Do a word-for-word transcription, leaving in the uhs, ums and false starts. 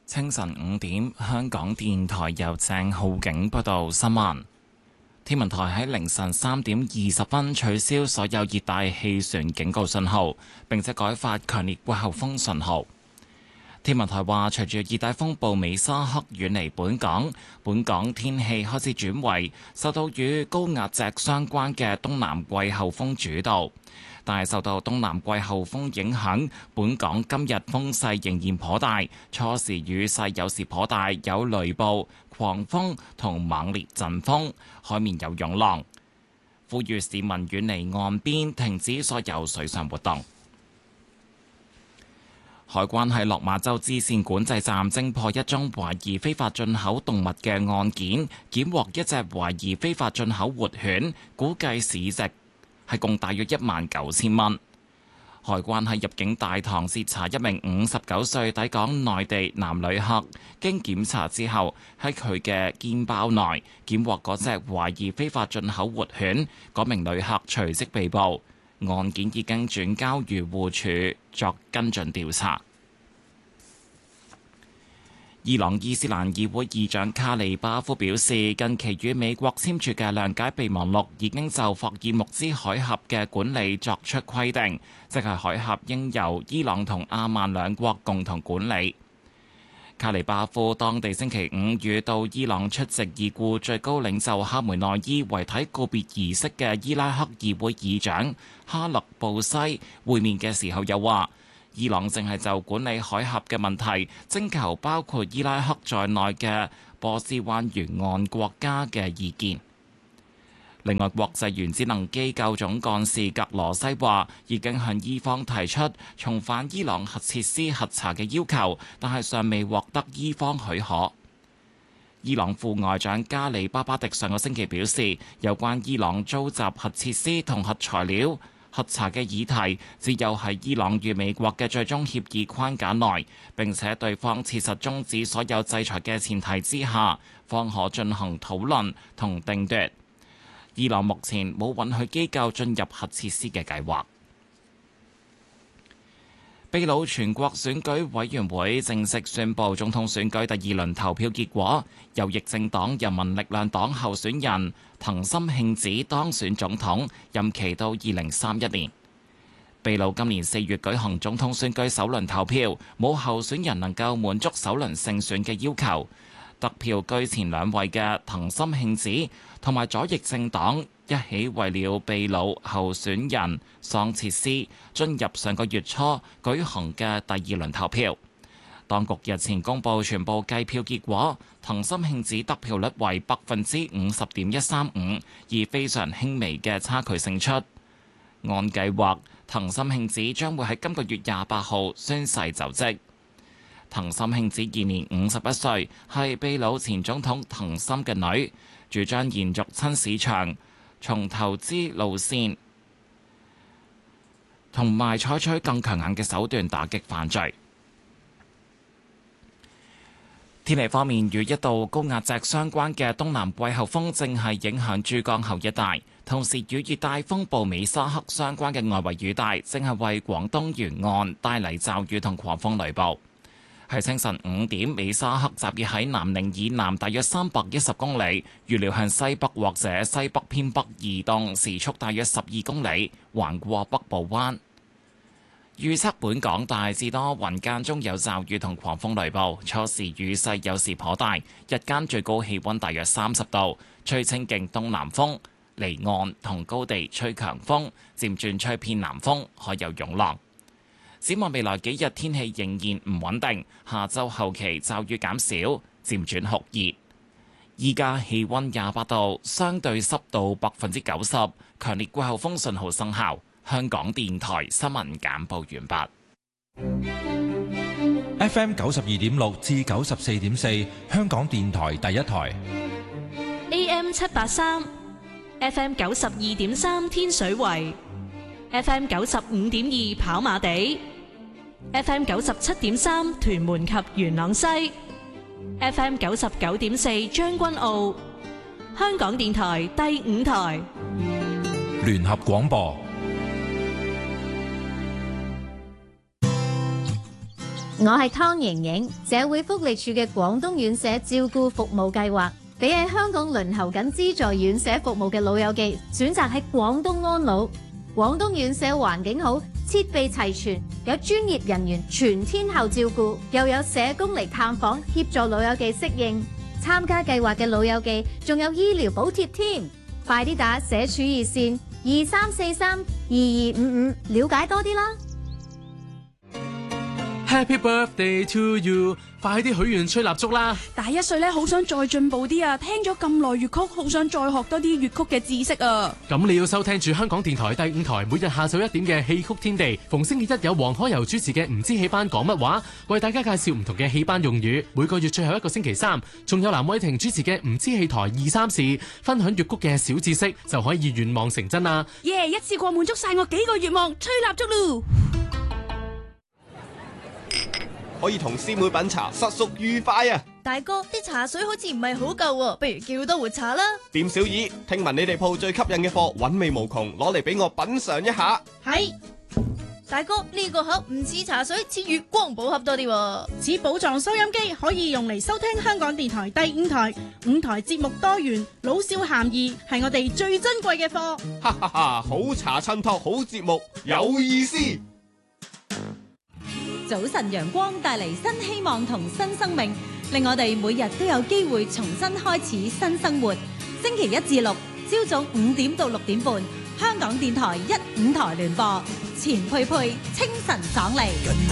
清晨五點，香港電台由鄭浩景報道新聞。天文台喺凌晨三點二十分取消所有熱帶氣旋警告信號，並且改發強烈季候風信號。天文台話，隨住熱帶風暴美沙克遠離本港，本港天氣開始轉為受到與高壓脊相關嘅東南季候風主導。但係受到東南季候風影響，本港今日風勢仍然頗大，初時雨勢有時頗大，有雷暴、狂風同猛烈陣風，海面有湧浪。呼籲市民遠離岸邊，停止所有水上活動。海關喺落馬洲支線管制站偵破一宗懷疑非法進口動物嘅案件，檢獲一隻懷疑非法進口活犬，估計市值係共大約一萬九千蚊。海關喺入境大堂截查一名五十九歲抵港內地男旅客，經檢查之後喺佢嘅肩包內檢獲嗰隻懷疑非法進口活犬，嗰名旅客隨即被捕。案件已經轉交漁護署作跟進調查。伊朗伊斯蘭議會議長卡利巴夫表示，近期與美國簽署嘅諒解備忘錄已經就霍爾木茲海峽嘅管理作出規定，即係海峽應由伊朗同阿曼兩國共同管理。卡利巴夫當地星期五與到伊朗出席已故最高領袖哈梅內伊遺體告別儀式嘅伊拉克議會議長哈勒布西會面嘅時候，又話伊朗正係就管理海峽嘅問題徵求包括伊拉克在內嘅波斯灣沿岸國家嘅意見。另外，國際原子能機構總幹事格羅西話已經向伊方提出重返伊朗核設施核查嘅要求，但係尚未獲得伊方許可。伊朗副外長加里巴巴迪上個星期表示，有關伊朗租集核設施同核材料核查嘅議題，只有喺伊朗與美國嘅最終協議框架內，並且對方切實終止所有制裁嘅前提之下，方可進行討論同定奪。伊朗目前冇允許機構進入核設施嘅計劃。秘魯全國選舉委員會正式宣布總統選舉第二輪投票結果，右翼政黨人民力量黨候選人藤森慶子當選總統，任期到二零三一年。秘魯今年四月舉行總統選舉首輪投票，冇候選人能夠滿足首輪勝選嘅要求。得票居前兩位嘅藤森慶子同埋左翼政黨一起為了秘魯候選人桑切斯進入上個月初舉行嘅第二輪投票。當局日前公布全部計票結果，藤森慶子得票率為百分之五十點一三五，以非常輕微嘅差距勝出。按計劃，藤森慶子將會喺今個月廿八號宣誓就職。藤森慶子現年五十一歲，係秘魯前總統藤森嘅女，主張延續親市場、從投資路線，同埋採取更強硬嘅手段打擊犯罪。天氣方面，與一道高壓脊相關嘅東南季候風正係影響珠江口一帶，同時與熱帶風暴美沙克相關嘅外圍雨帶正係為廣東沿岸帶嚟驟雨同狂風雷暴。喺清晨五點，美沙克集結喺南寧以南大約三百一十公里，預料向西北或者西北偏北移動，時速大約十二公里，橫過北部灣。預測本港大致多雲，間中有驟雨同狂風雷暴，初時雨勢有時頗大，日間最高氣溫大約三十度，吹清勁東南風，離岸同高地吹強風，漸轉吹偏南風，海有湧浪。展望未來幾日天氣仍然唔穩定，下周後期驟雨減少，漸轉酷熱。依家氣溫廿八度，相對濕度百分之九十，強烈季候風信號生效。香港電台新聞簡報完畢。F M 九十二點六至九十四點四，香港電台第一台。 A M 七八三，F M 九十二點三天水圍。F M 九十五點二跑馬地，F M 九十七點三屯門及元朗西，F M 九十九點四將軍澳，香港電台第五台聯合廣播。 我係湯瑩瑩，社會福利署嘅廣東院舍照顧服務計劃，俾喺香港輪候緊資助院舍服務嘅老友記選擇喺廣東安老。廣東院舍環境好，設備齊全，有專業人員全天候照顧，又有社工嚟探訪協助老友記適應。參加計劃嘅老友記仲有醫療補貼添，快啲打社署熱線二三四三二二五五了解多啲啦。 Happy birthday to you！ 快啲許願吹蠟燭啦！ 大一歲咧，好想再進步啲啊！聽咗咁耐粵曲，好想再學多啲粵曲嘅知識啊！ 咁你要收聽住香港電台第五台每日下晝一點嘅戲曲天地，逢星期一有黃可柔主持嘅唔知戲班講乜話，為大家介紹唔同嘅戲班用語。每個月最後一個星期三，仲有藍偉霆主持嘅唔知戲台二三事，分享粵曲嘅小知識，就可以願望成真啦！ 耶！一次過滿足晒我幾個願望，吹蠟燭嚕！ 可以同師妹品茶，實屬愉快啊！ 大哥，啲茶水好似唔係好夠喎，不如叫多壺茶啦。 店小二，聽聞你哋鋪最吸引嘅貨，韻味無窮，攞嚟俾我品嘗一下。 係，大哥，呢個盒唔似茶水，似月光寶盒多啲喎。 似寶藏收音機，可以用嚟收聽香港電台第五台。五台節目多元，老少咸宜，係我哋最珍貴嘅貨。 哈哈哈！好茶襯托好節目，有意思。 早晨陽光帶嚟新希望同新生命，令我哋每日都有機會重新開始新生活。星期一至六朝早五點到六點半，香港電台一五台聯播，錢佩佩清晨爽利。